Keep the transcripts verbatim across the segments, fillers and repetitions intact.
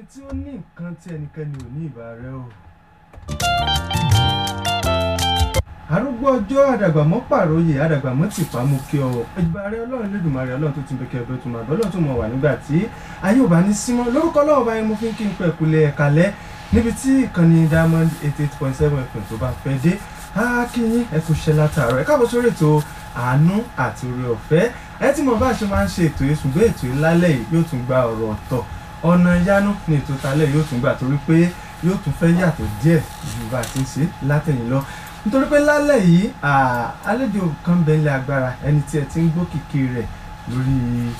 tí ó ní nǹkan tí ẹnikẹ́ni ò ní ìbá rẹ̀ o. arúgbó ọjọ́ àdàgbàmọ́ pàròyè àdàgbàmọ́ ti fà á mú kí ọ ìbá rẹ̀ ọlọ́run lẹ́dùnmarè ọlọ́run tó ti ń bẹ kẹ́ ẹbẹ́ tó máa bẹ́ ọlọ́run tó mọ̀ wà nígbà tí ayé ò bá ní símọ́ lórúkọ ọlọ́run báyìí mo fi ń kí n pẹ́ kulẹ̀ ẹ̀kalẹ́ níbi tí ìkànnì Diamond eighty eight point seven F M tó bá fẹ́ dé akínyìn ẹ kú ṣe látàárọ̀ ẹ káàbọ̀ sórí ètò àánú àti oore ọ̀fẹ́ ẹ tí mo bá ṣe máa ń ṣe ètò yìí ṣùgbọ́n ètò yìí lálẹ́ yìí yóò tún gba ọ̀rọ̀ ọ̀tọ̀ ọ̀nà ìyanu ní ètò talẹ́ yóò tún gbà torí pé yóò tún fẹ́ yàtọ̀ díẹ̀ ju bá a ti ń ṣe látẹ̀yìn lọ nítorí pé lálẹ́ yìí àlejò kan bẹ́ẹ̀ lé agbára ẹni tí ẹ ti ń gbọ́ kìkì rẹ̀ lórí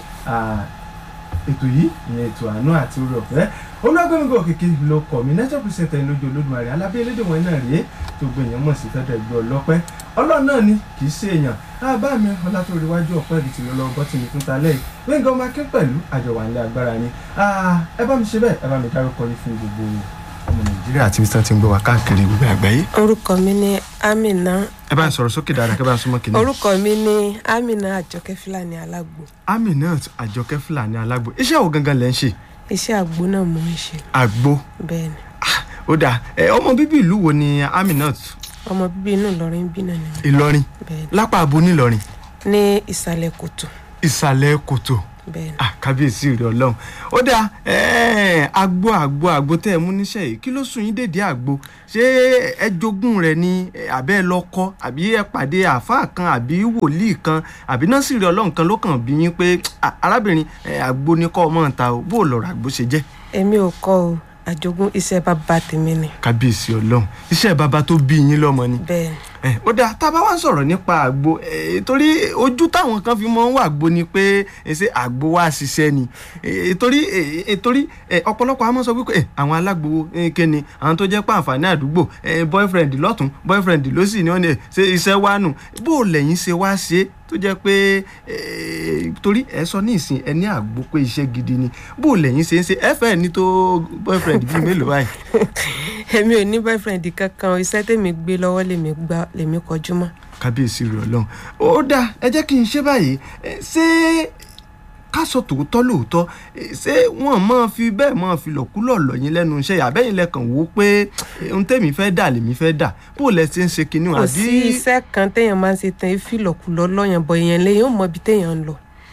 ètò yìí ìyẹn ètò àánú àti oore ọ̀fẹ́ olúwàgbẹ́mígò kìkì ló kọ̀ mí nẹ́tọ̀ pírísẹ̀ntẹ̀ lójú olódùmarè alábẹ́ elédè wọn náà rèé tó gbé èèyàn mọ̀ sí fẹ́dẹ̀ gbọ́ ọlọ́pẹ́ ọlọ́run náà ni kì í ṣe èèyàn àbá mi ọlátòríwájú ọ̀pẹ́ ìdí tìrẹ lọ́wọ́ bọ́tì mi fún talẹ́ yìí gbẹ̀ngàn ọmọ akẹ́ pẹ̀lú àjọwà ńlẹ̀ agbára ni ẹ bá mi ṣe bẹ́ẹ̀ ẹ bá mi dárúkọ yìí fún gbogbo ọmọ nàìjíríà àti mr tí ń gbọ́ wá káàkiri gbogbo àgbáyé. orúkọ mi ni Amina. ẹ bá ń sọ̀rọ̀ sókè dáadáa kẹ́ bá ń súnmọ́ kìnìún. orúkọ mi ni Amina Àjọkẹ́ Fúlàní Alágbo. Amina Àjọkẹ́ Fúlàní Alágbo iṣẹ́ wo gangan lẹ́ ń ṣe. iṣẹ́ àgbo náà mo ń ṣe. àgbo. bẹ́ẹ̀ ni. ó dáa ọmọ bíbí ìlú wo ni Amina. ọmọ bíbí inú Ìlọrin bí náà ni. Ìlọrin lápá abo ní Ìlọrin. ní ìsàlẹ̀ kòtò. ìsàlẹ̀ kòtò. bẹ́ẹ̀ ni. ah kábíyèsí rẹ Ọlọ́run ó dáa àgbo àgbo àgbo tẹ́ ẹ mú níṣẹ́ yìí kí ló sún yín dèdè àgbo ṣé ẹ jogún rẹ ni àbẹ́ ẹ lọ́kọ́ àbí ẹ pàdé àáfàá kan àbí wòlíì kan àbí nọ́ọ̀sì rẹ Ọlọ́run kan ló kàn bí yín pé arábìnrin àgbo ni kọ́ ọmọ ta o bó lọ́rọ̀ àgbo ṣe jẹ́. èmi ò kọ́ o àjogún iṣẹ́ bàbá tèmi ni. kábíyèsí Ọlọ́run iṣẹ́ bàbá tó bí yín lọ́mọ ni. bẹ́ẹ̀ ni. ó dáa tá a bá wá ń sọ̀rọ̀ nípa àgbo torí ojú táwọn kan fi mọ́ ń wà àgbo ni pé ṣé àgbo wá ṣiṣẹ́ ni torí torí ọ̀pọ̀lọpọ̀ àmọ́ sọ wípé àwọn alágbo kéne àwọn tó jẹ́ pé àǹfààní àdúgbò boyfriend lọ́tún boyfriend lósì ni wọ́n ní ṣe iṣẹ́ wá nù bó lẹ́yìn ṣe wá ṣe tó jẹ́ pé torí ẹ sọ ní ìsìn ẹ ní àgbo pé iṣẹ́ gidi ni bó lẹ́yìn ṣe ń ṣe ẹ fẹ́ ní tó boyfriend bíi mélòó báyìí. èmi ò ní boyfriend kankan iṣẹ́ tèmi gbé lọ́wọ́ lèmi gbá lèmi kọjú mọ́. kábíyèsí rẹ Ọlọ́run ó dáa ẹ jẹ́ kí n ṣe báyìí ṣé ká sọ tòótọ́ lóòótọ́ ṣé wọ́n máa fi bẹ́ẹ̀ máa fi lọ̀kúlọ̀ lọ̀ yín lẹ́nu iṣẹ́ àbẹ́yìn lẹ́kàn wò ó pé ohun tèmi fẹ́ dà lèmi fẹ́ dà bó lẹ ṣe ń ṣe kinní àbí. kò sí iṣẹ́ kan téèyàn máa ń ṣe tán fi lọ̀kúlọ̀ lọ́yàn bọ̀ èèyàn lẹ́yìn ó mọ ibi téèyàn ń lọ.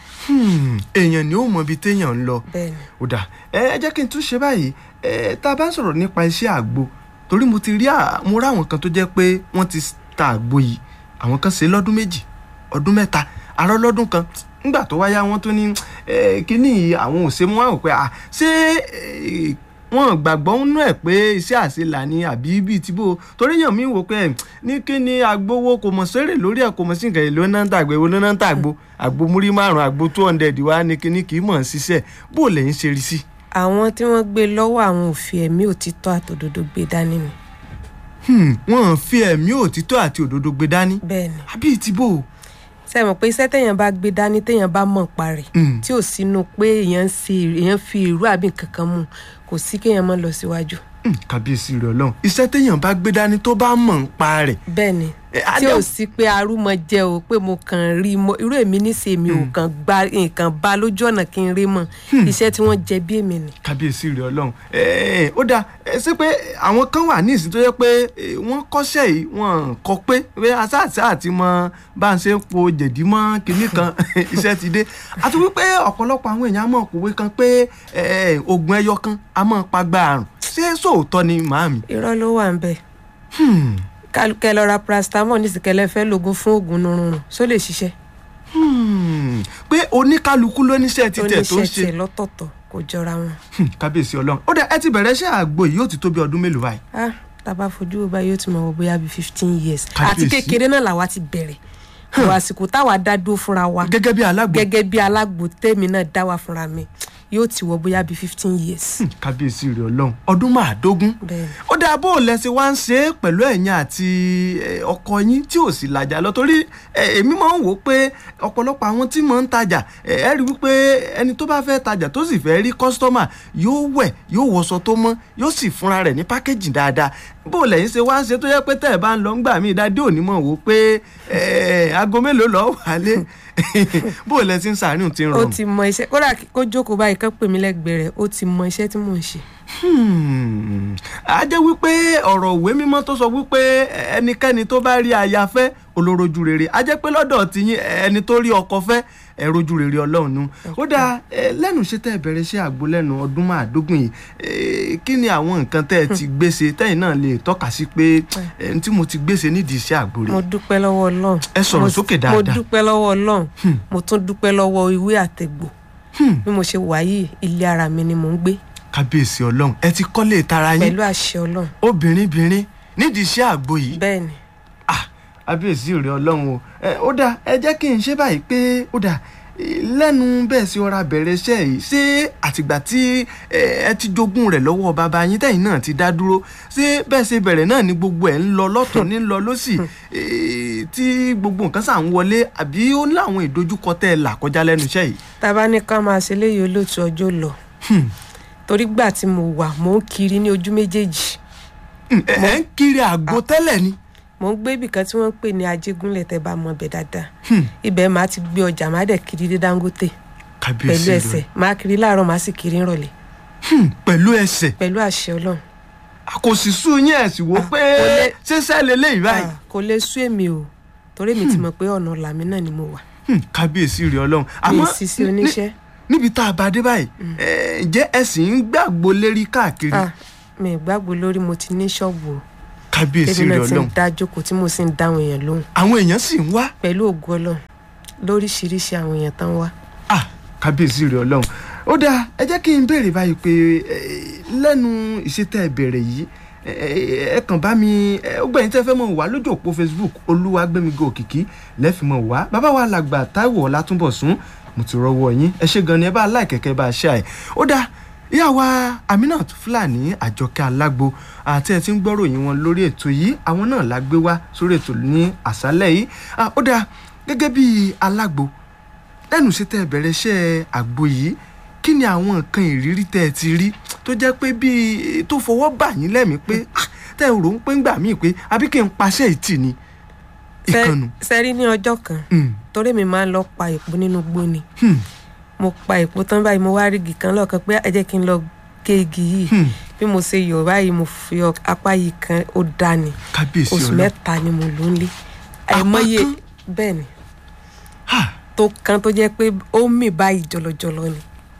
èèyàn ni ó mọ ibi téèyàn ń lọ. bẹ́ẹ̀ni. ó dà ẹ jẹ́ kí n tún ṣe báyìí tá a bá ń sọ̀rọ̀ nípa iṣẹ́ àgbo torí mo ti rí mo rá àwọn kan tó jẹ́ pé wọ́n ti ta àgbo yìí àwọn kan ṣe lọ́dún méjì ọdún mẹ́ta àárọ̀ lọ́dún kan nígbà tó wáyá wọn tó ní kíní àwọn òṣèmú àwọn pé ṣé wọn gbàgbọ́ nínú ẹ̀ pé iṣẹ́ àṣelà ni àbí bíi tìbò torí yàn mí wò pé ní kíní agbowó kò mọ̀ sẹ́rẹ̀ lórí ẹ̀ kò mọ̀ sí nǹkan èlò náà ń tàgbé èlò náà ń tàgbó àgbo múrí márùn àgbo two hundred wá ní kíní kì í mọ̀ ń ṣiṣẹ́ bó lẹ́yìn ṣe rí sí. àwọn tí wọ́n gbé lọ́wọ́ àwọn ò fi ẹ̀mí òtítọ́ àtòdodo gbé dání ni. wọ́n fi ẹ̀mí òtítọ́ àti òdodo gbé dání. bẹ́ẹ̀ni. àbí tìbò. ṣe mọ̀ pé iṣẹ́ téèyàn bá gbé dání téèyàn bá mọ̀ parẹ̀ tí ò sínú pé èèyàn èèyàn fi ìrú àbí kankan mu kò sí kéèyàn mọ́ lọ síwájú. kábíyèsí rẹ Ọlọ́run iṣẹ́ téèyàn bá gbé dání tó bá mọ̀ ń pa rẹ̀. bẹ́ẹ̀ni tí ò sí pé arúmọ jẹ o pé mo kàn rí mọ irú èmi níṣẹ́ mi ò kàn gba nǹkan bá lójú ọ̀nà kí n rí mọ iṣẹ́ tí wọ́n jẹ bí èmi ni. kábíyèsí rẹ Ọlọ́run ó dáa ṣé pé àwọn kan wà ní ìsìn tó yẹ pé wọ́n kọ́ṣẹ́ yìí wọ́n kọ́ pé pé aṣáàṣá àti mọ bá ń ṣe ń po jẹ̀dí mọ́ kinní kan iṣẹ́ ti dé àti wípé ọ̀pọ̀lọpọ̀ àwọn èèyàn á mọ̀ kòwé kan pé oògùn ẹyọ kan á mọ̀ pagbá àrùn ṣé sóòótọ́ ni màámi. irọ́ ló wà ń bẹ̀ kẹ lọ ra paracetamol ní ìsìnkẹlẹ fẹ́ lògùn fún oògùn nurun só lè ṣiṣẹ́. pé oníkálukú ló níṣẹ́ títẹ̀ tó ń ṣe oníṣẹ́ tiẹ̀ lọ́tọ̀ọ̀tọ̀ kò jọra wọn. kábíyèsí Ọlọ́run ó dẹ ẹ ti bẹ̀rẹ̀ iṣẹ́ àgbo yìí yóò ti tó bí ọdún mélòó báyìí. ah tàbá fojú wo báyìí yóò ti mọ̀ wọ bóyá bíi fifteen years àti kékeré náà làwa ti bẹ̀rẹ̀ kò àsìkò táwa dá dúró fúnra wa gẹ́gẹ́ bí alágbo gẹ́gẹ́ bí alágbo tèmi náà dá wa fúnra mi yóò ti wọ bóyá bíi fifteen years. kábíyèsí rẹ Ọlọ́run ọdún máàdógún ó dáa bó o lẹ́sẹ̀ wá ń ṣe é pẹ̀lú ẹ̀yin àti ọkọ yín tí ò sì làjà lọ torí èmi máa ń wò ó pé ọ̀pọ̀lọpọ̀ àwọn tí mò ń tajà ẹ rí wípé ẹni tó bá fẹ́ tajà tó sì fẹ́ rí kọ́sítọ́mà yóò wẹ̀ yóò wọṣọ tó mọ́ yóò sì fúnra rẹ̀ ní pákéjì dáadáa bó o lẹ́yìn ṣe wá ń ṣe tó yẹ pé tẹ́ ẹ̀ bá ń lọ ń gbà mí ìdádé òní mọ̀ wò ó pé aago mélòó lọ́ọ́ wálé bó lẹ ti ń sàárín tí ń ó rọrùn. ti mọ iṣẹ́ kódà kó jókòó báyìí kán pè mí lẹ́gbẹ̀ẹ́ rẹ̀ ó ti mọ iṣẹ́ tí mò ń ṣe. Hmm. a jẹ́ wípé ọ̀rọ̀ òwe mímọ́ tó sọ wípé ẹnikẹ́ni tó bá rí aya fẹ́ olórojú rere a jẹ́ pé lọ́dọ̀ tiyín ẹni tó rí ọkọ fẹ́ ẹ rojú rere Ọlọ́run nù. ó dáa lẹ́nu iṣẹ́ tẹ́ ẹ bẹ̀rẹ̀ iṣẹ́ àgbo lẹ́nu ọdún márùndínlógún yìí kí ni àwọn nǹkan tẹ́ ẹ ti gbèsè tẹ́yìn náà lè tọ́ka sí pé ẹni tí mo ti gbèsè nídìí iṣẹ́ àgbo rẹ̀. mo dúpẹ́ lọ́wọ́ Ọlọ́run. ẹ sọ̀rọ̀ sókè dáadáa. mo dúpẹ́ lọ́wọ́ Ọlọ́run mo tún dúpẹ́ lọ́wọ́ ìwé àtẹ̀gbò bí mo ṣe wà yìí ilé ara mi ni mò ń gbé. kábíyèsí Ọlọ́run ẹ ti kọ́lé tara yín pẹ̀lú àṣẹ Ọlọ́run. obìnrin bìnrin nídìí iṣẹ́ àgbo yìí. bẹ́ẹ̀ni. ah kábíyèsí rẹ Ọlọ́run o ó dáa ẹ jẹ́ kí n ṣe báyìí pé ó dáa lẹ́nu bẹ́ẹ̀ sí ọ̀rá bẹ̀rẹ̀ iṣẹ́ yìí ṣé àtìgbà tí ẹ ti jogún rẹ̀ lọ́wọ́ bàbá yín tẹ̀yìn náà ti dá dúró ṣé bẹ́ẹ̀ ṣe bẹ̀rẹ̀ náà ni gbogbo ẹ̀ ń lọ lọ́tún ní lọ lọ́sì tí gbogbo nǹkan ṣà ń wọlé àbí ó ní àwọn ìdojúkọ tẹ́ ẹ là kọjá lẹ́nu iṣẹ́ yìí. tá a bá ní ká máa ṣe léyìí olóòtú ọjọ́ lọ torí gbà tí mo wà mò ń kiri ní ojú méjèèjì. ẹ ń kiri àgbo tẹ́lẹ̀ ni. mo ń gbé ibì kan tí wọ́n ń pè ní Ajégúnlẹ̀ tẹ́ bá mọ ibẹ̀ dáadáa ibẹ̀ máa ti gbé ọjà máa dẹ̀ kiri dé Dangote pẹ̀lú ẹsẹ̀ máa kiri láàárọ̀ máa sì kiri ńrọ̀lẹ́. pẹ̀lú ẹsẹ̀. pẹ̀lú àṣẹ Ọlọ́run. kò sì sú yín ẹ̀ sì wò pé ṣẹṣẹ́ lélẹ́yìí báyìí. kò lè sú èmi o torí èmi ti mọ̀ pé ọ̀nà làmì náà ni mo wà. kábíyèsí rẹ Ọlọ́run. àmọ́ mi sì sí oníṣẹ́. níbi tá a bá dé báyìí ǹjẹ́ ẹ sì ń gbàgbó lérí káàkiri. mi ì gbàgbó lórí mo ti ní ṣọ́ọ̀bù o. kábíyèsí rẹ Ọlọ́run. tèmi náà ti ń dá jókòó tí mo sì ń dáhùn èèyàn lóhùn. àwọn èèyàn sì ń wá. pẹ̀lú ògo Ọlọ́run lóríṣiríṣi àwọn èèyàn tán wá. ah kábíyèsí rẹ Ọlọ́run. ó dáa ẹ jẹ́ kí n béèrè báyìí pé lẹ́nu ìṣètẹ́ ìbẹ̀rẹ̀ yìí ẹ kàn bá mi ó gbẹ̀yìn tẹ́ fẹ́ mọ̀ wá lójú òpó Facebook Olúwagbémiga Òkìkí lẹ́fì mọ̀ wá bàbá wa làgbà Táíwò Ọlátúnbọ̀sún mo ti rọwọ́ yín ẹ ṣé gan ni ẹ bá láìkẹ́kẹ́ bá ṣe àì. ó dáa ìyá wa Aminat Fúlàní Àjọkẹ́ Alágbo àti ẹ ti ń gbọ́rọ̀ yín wọn lórí ètò yìí àwọn náà la gbé wá sórí ètò ní àṣálẹ́ yìí. ó dáa gẹ́gẹ́ bí alágbo lẹ́nu sí tẹ́ bẹ̀rẹ̀ iṣẹ́ àgbo yìí kí ni àwọn nǹkan ìrírí tẹ́ ẹ ti rí tó jẹ́ pé bíi tó fọwọ́ bà yín lẹ́mìí pé tẹ́ ẹ rò ń pé ń gbà míì pé àbí kí n paṣẹ́ ìtì ni ìkànnù. sẹ́rí ní ọjọ́ kan torí mi máa ń lọ pa èpo nínú igbó ni mo pa èpo tán báyìí mo wá rí igi kan lọ́ọ̀kan pé ẹ jẹ́ kí n lọ gé igi yìí bí mo ṣe yọ̀ báyìí mo fi apá yìí kan ó dá ni oṣù mẹ́ta ni mo lò ń lé àìmọye bẹ́ẹ̀ ni tó kan tó jẹ́ pé ó mì báyìí jọlọjọlọ ni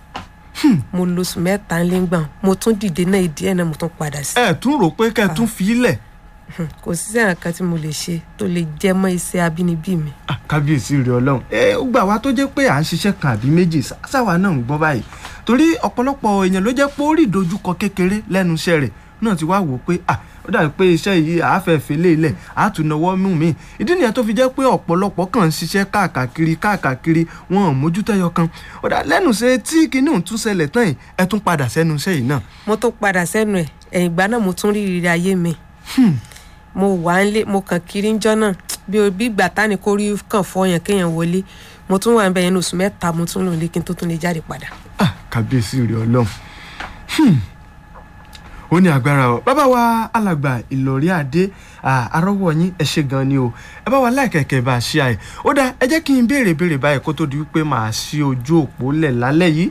mo lo oṣù mẹ́ta ń lé gbà mo tún dìde náà ìdí ẹ̀ náà mo tún padà sí. ẹ tún rò pé kẹ́ ẹ tún fi í lẹ̀. kò sí sẹ́yìn kan tí mo lè ṣe tó lè jẹ́ mọ́ iṣẹ́ abínibí mi. kábíyèsí rẹ Ọlọ́run ẹ ó gbà wá tó jẹ́ pé à ń ṣiṣẹ́ kan àbí méjì sáwa náà ń gbọ́ báyìí torí ọ̀pọ̀lọpọ̀ èèyàn ló jẹ́ pé ó rí ìdojúkọ kékeré lẹ́nu iṣẹ́ rẹ̀ náà ti wá wò pé ah ó dàbí pé iṣẹ́ yìí àáfẹ́fẹ́ lé ilẹ̀ àtúnáwọ́ mú mi ìdí nìyẹn tó fi jẹ́ pé ọ̀pọ̀lọpọ̀ kàn ń ṣiṣẹ́ káàkiri káàkiri wọn ò mójútẹ́yọ kan ó dà lẹ́nu ṣe tí kinní ò tún ṣẹlẹ̀ tán yìí ẹ tún padà sẹ́nu iṣẹ́ yìí náà. mo tún padà sẹ́nu ẹ̀ ẹ̀yìn ìgbà náà mo tún rí ìrírí ayé mi mo wà ń lé mo kàn kiri ń jọ́ náà bí bí ìgbà tání kó rí kàn fọyàn kéèyàn wọlé mo tún wà ń bẹ yẹn oṣù mẹ́ta mo tún lò ní kí n tó tún lè jáde padà. ah kábíyèsí rẹ Ọlọ́run ó ní agbára o bàbá wa alàgbà Ìlọrí Adé àrọ́wọ́ yín ẹ ṣé gan ni o ẹ bá wa láìkẹ̀kẹ́ bá a ṣe àì ó dá ẹ jẹ́ kí n béèrè béèrè báyìí kó tó di wípé màá ṣí ojú òpó lẹ̀ lálẹ́ yìí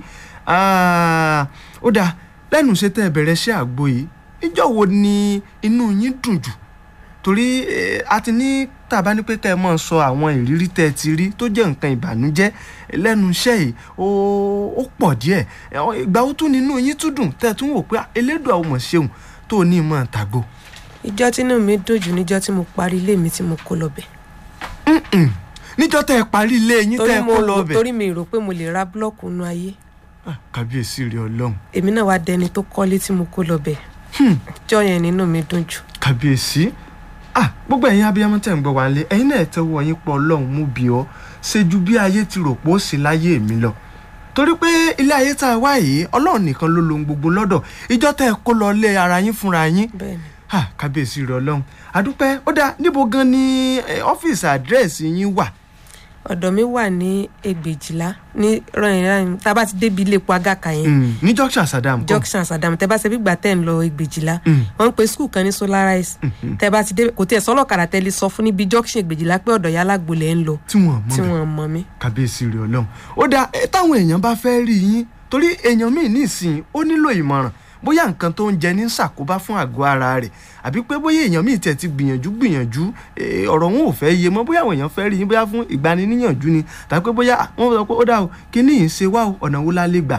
ó dá lẹ́nu ṣe tẹ́ ẹ bẹ̀rẹ̀ ṣe àgbo yìí ìjọ́ wo ni inú yín dùn jù torí a ti ní tàbá ní pé kẹ́ ẹ máa sọ àwọn ìrírí tẹ́ ẹ ti rí tó jẹ́ nǹkan ìbànújẹ́ lẹ́nu iṣẹ́ yìí ó pọ̀ díẹ̀ ìgbà ó tún nínú yín tún dùn tẹ́ ẹ tún wò pé Elédùà ó mọ̀ ṣeun tó ní ìmọ̀ tàgbo. ìjọ́ tí inú mi dùn jù níjọ́ tí mo parí ilé mi tí mo kó lọ bẹ̀. níjọ́ tẹ́ ẹ parí ilé yín tẹ́ ẹ kó lọ bẹ̀. torí mi rò pé mo lè ra búlọ́ọ̀kù nú ayé. kábíyèsí rẹ Ọlọ́run. èmi náà wá dẹni tó kọ́lé tí mo kó lọ bẹ̀. ìjọ́ yẹn nínú mi dùn jù. kábíyèsí ah gbogbo ẹ̀yin abiyamọ tẹ́ ń gbọ́ wá lé ẹ̀yin náà tẹ́wọ́ yín pọ̀ Ọlọ́run mú bí ọ ṣe ju bí ayé ti rò pé ó sì láyé mi lọ torí pé ilé ayé tá a wá yìí Ọlọ́run nìkan ló lohun gbogbo lọ́dọ̀ ìjọ tẹ́ ẹ kó lọ lé ara yín fúnra yín ah kábíyèsí rẹ Ọlọ́run àdúpẹ́ ó dá níbo gan ni ọ́fíìsì àdírẹ́sì yín wà. ọ̀dọ̀ mi wà ní Ẹgbẹ̀jìlá ní rọ̀yìn tá a bá ti débi ilé epo Agaka yẹn. ní junction Sadam. junction Sadam tẹ bá ṣe bí gbà tẹ́ ń lọ Ẹgbẹ̀jìlá wọ́n ń pe skul kan ní Solarize tẹ bá ti dé kò tiẹ̀ sọ́lọ́kadà tẹ́lẹ̀ sọ fún níbi junction Ẹgbẹ̀jìlá pé ọ̀dọ̀ Yálàgbò lẹ́ ń lọ tí wọ́n mọ̀ mí. Kábíyèsí rẹ̀ Ọlọ́run. ó dáa táwọn èèyàn bá fẹ́ rí yín torí èèyàn míì nísìnyí ó nílò ìmọ̀ràn bóyá nǹkan tó ń jẹ ní ṣàkóbá fún àgọ́ ara rẹ̀ àbí pé bóyá èèyàn míì tẹ̀ ti gbìyànjú gbìyànjú ọ̀rọ̀ wọn ò fẹ́ yé mọ́ bóyá àwọn èèyàn fẹ́ rí yín bóyá fún ìgbaniníyànjú ni tàbí pé bóyá wọ́n sọ pé ó dà o kí ní yìí ṣe wá o ọ̀nà wo la lè gbà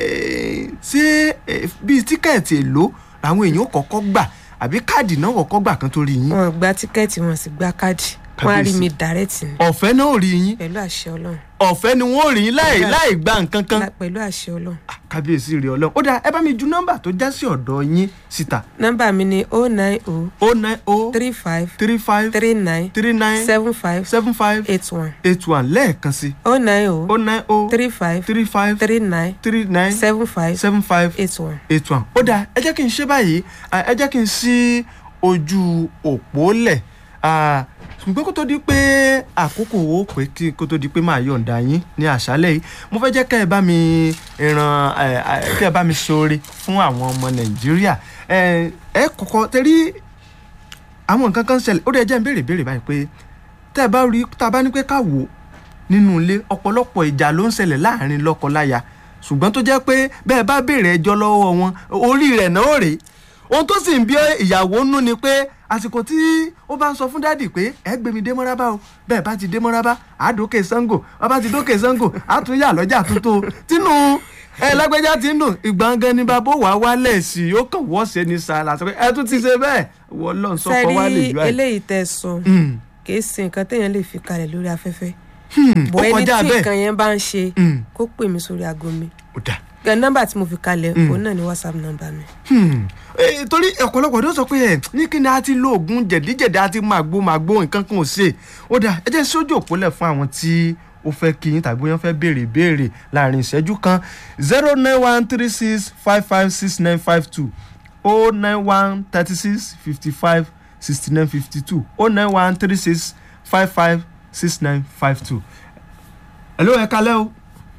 ṣé bíi tíkẹ́ẹ̀tì èlò làwọn èèyàn kọ́kọ́ gbà àbí káàdì náà kọ́kọ́ gbà kan tó rí yín. wọn gba tíkẹ́ẹ̀tì wọn sì gba káàdì wọn á rí mi dàrẹ́tì ni. ọ̀fẹ́ náà rí yín. pẹ̀lú àṣẹ Ọlọ́run. ọ̀fẹ́ ni wọ́n rí yín láì láì gba nǹkan kan. pẹ̀lú àṣẹ Ọlọ́run. Kábíyèsí rẹ̀ Ọlọ́run. ó dáa ẹ bá mi ju nọ́mbà tó já sí ọ̀dọ̀ yín síta. nọ́mbà mi ni o nine o. o nine o. three five. three five. three nine. three nine. seven five. seven five. eight one. eight one lẹ́ẹ̀kan sí. o nine o. o nine o. three five. three five. three nine. three nine. seven five. seven five. eight one. eight one. ó dáa ẹ jẹ́ kí n ṣe báyìí ẹ jẹ́ kí n ṣí ojú òpó lẹ̀ ṣùgbọ́n kó tó di pé àkókò ó pé kí kó tó di pé máa yọ̀ǹda yín ní àṣálẹ́ yìí mo fẹ́ jẹ́ kẹ́ ẹ bá mi ràn kẹ́ ẹ bá mi ṣoore fún àwọn ọmọ Nàìjíríà ẹ kọ́kọ́ tẹ́rí àwọn nǹkan kan ṣẹlẹ̀ ó dẹ̀ jẹ́ ń béèrè béèrè báyìí pé tẹ́ ẹ bá rí tá a bá ní pé ká wò nínú ilé ọ̀pọ̀lọpọ̀ ìjà ló ń ṣẹlẹ̀ láàrin lọ́kọ-láya ṣùgbọ́n tó jẹ́ pé bẹ́ẹ̀ bá béèrè ẹjọ́ lọ́wọ́ wọn orí rẹ̀ náà rèé ohun tó sì ń bí ìyàwó nú ni pé àsìkò tí ó bá ń sọ fún dádì pé ẹ gbé mi dé mọ́rábá o bẹ́ẹ̀ bá ti dé mọ́rábá àádókè Ṣàngó bàbá ti dókè Ṣàngó àtúnyà lọ́jà tuntun tínú ẹ lágbẹ́já tí ń dùn ìgbọ̀ngàn ní bàbá wà wálẹ̀ sí i ó kàn wọ́ ṣe ní sàlà sọ pé ẹ tún ti ṣe bẹ́ẹ̀ wọ́n lọ́n sọ́kọ́ wá lè yọ ẹ̀. sẹ́rí eléyìí tẹ́ sọ kì í ṣe nǹkan téèyàn lè fi kalẹ̀ lórí afẹ́fẹ́ bọ̀ ẹni tí nǹkan yẹn bá ń ṣe kó pè mí sórí aago mi nọ́mbà tí mo fi kalẹ̀ òun náà ni WhatsApp nọ́mbà mi. torí ọ̀pọ̀lọpọ̀ ló sọ pé ẹ̀ ní kí ni a ti lo oògùn jẹ̀díjẹ̀dí a ti màgbó màgbó nǹkan kan ò ṣe ó dà ẹ jẹ́ sójú òpólẹ̀ fún àwọn tí ó fẹ́ kí yín tàbí wọ́n fẹ́ béèrè béèrè láàrin ìṣẹ́jú kan zero nine one three six five five six nine five two o nine one thirty six fifty five sixty nine fifty two o nine one three six five five six nine five two. hello ẹ kálẹ́ o.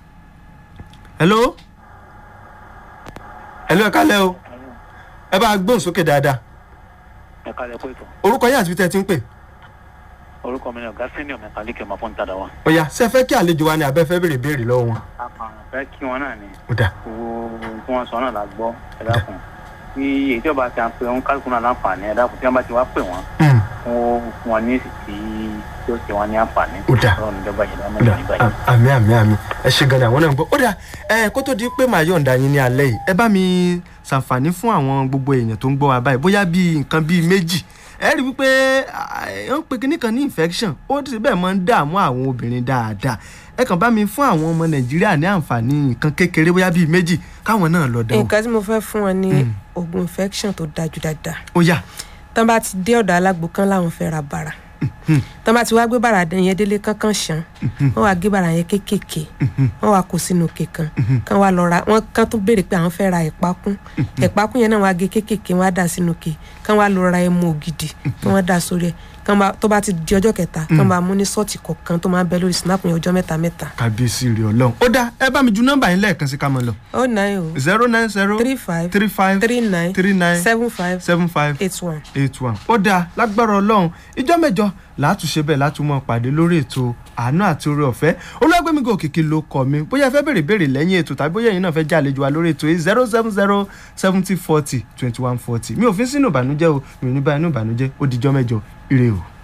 hello. hello ẹ kálẹ́ o. ẹ bá gbóhùn sókè dáadáa. ẹ kálẹ́ pé tó. orúkọ yín àti bí tẹ́ ẹ ti ń pè. orúkọ mi ni ọ̀gá senior mẹkáníkì máa fún tàdá wa. ó yá ṣe fẹ́ kí àlejò wa ni àbẹ́ fẹ́ béèrè béèrè lọ́wọ́ wọn. àpàrọ̀ fẹ́ kí wọn náà ni. ó dà. owó tí wọ́n sọ náà la gbọ́ ẹ dákun. bí èyí tí wọ́n bá ti à ń pè wọn kálukú náà láǹfààní ẹ dákun tí wọ́n bá ti wá pè wọ́n. fún wọn ní ìsìtì tí ó ṣe wọn ní àǹfààní. ó dà àmì àmì àmì ẹ ṣe gan-an àwọn náà ń gbọ́. ó dà ẹ kó tó di pé màá yọ̀ǹda yín ní alẹ́ yìí ẹ bá mi ṣàǹfààní fún àwọn gbogbo èèyàn tó ń gbọ́ wa báyìí bóyá bíi nǹkan bíi méjì ẹ rí wípé ẹ ń pe kinní kan ní infection ó ti bẹ́ẹ̀ máa ń dààmú àwọn obìnrin dáadáa ẹ kàn bá mi fún àwọn ọmọ Nàìjíríà ní àǹfààní nǹkan kékeré bóyá bíi méjì káwọn náà lọ dánwò. nǹkan tí mo fẹ́ fún wọn ní oògùn infection tó dájú dáadáa. ó yá. tán bá ti dé ọ̀dọ̀ alágbo kan láwọn fẹ́ ra bàrà tán bá ti wá gbé bàrà yẹn délé kankan ṣan wọn wá gé bàrà yẹn kéékèèké wọn wá kó sínú òkè kan kan wá lọ ra wọn kan tún béèrè pé àwọn fẹ́ ra ẹ̀pákún ẹ̀pákún yẹn náà wá gé kéékèèké wọn á dà sínú òkè kan wá lọ ra ẹmu ògidì kí wọ́n dà sórí ẹ̀ kan bá tó bá ti di ọjọ́ kẹta kan bá mú ní sọ́ọ̀tì kọ̀ọ̀kan tó máa ń bẹ lórí snap yẹn ọjọ́ mẹ́ta mẹ́ta. Kábíyèsí rẹ̀ Ọlọ́run. ó dá ẹ bá mi ju nọ́mbà yín lẹ́ẹ̀kan sí ká mọ̀ lọ. o nine o. zero nine zero. three five. three five. three nine. three nine. seven five. seven five. eight one. eight one. ó dá lágbára Ọlọ́run ìjọ́ mẹ́jọ látúnṣe bẹ́ẹ̀ látúmọ̀ pàdé lórí ètò àánú àti oore ọ̀fẹ́ Olúwagbémiga Òkìkí ló kọ mi bóyá ẹ fẹ́ béèrè béèrè lẹ́yìn ètò tàbí bóyá ẹ̀yin náà fẹ́ jẹ́ àlejò wa lórí ètò yìí zero seven zero seventy forty twenty one forty mi ò fi sínú ìbànújẹ́ o mi ò ní bá inú ìbànújẹ́ ó dijọ́ mẹ́jọ ire o.